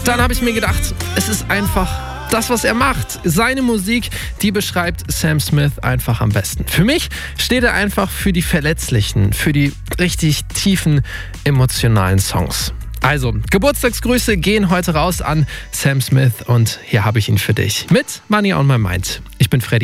dann habe ich mir gedacht, es ist einfach das, was er macht. Seine Musik, die beschreibt Sam Smith einfach am besten. Für mich steht er einfach für die verletzlichen, für die richtig tiefen, emotionalen Songs. Also, Geburtstagsgrüße gehen heute raus an Sam Smith und hier habe ich ihn für dich mit Money on My Mind. Ich bin Freddy.